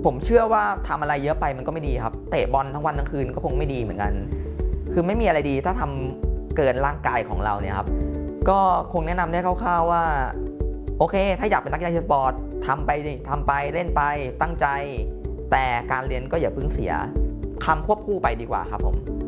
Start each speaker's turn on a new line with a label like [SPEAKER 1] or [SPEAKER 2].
[SPEAKER 1] ผมเชื่อว่าทำอะไรเยอะไปมันก็ไม่ดีครับเตะบอลทั้งวันทั้งคืนก็คงไม่ดีเหมือนกันคือไม่มีอะไรดีถ้าทำเกินร่างกายของเราเนี่ยครับก็คงแนะนำได้คร่าวๆว่าโอเคถ้าอยากเป็นนักกีฬาสปอร์ตทำไปเล่นไปตั้งใจแต่การเรียนก็อย่าเพิ่งเสียทำควบคู่ไปดีกว่าครับผม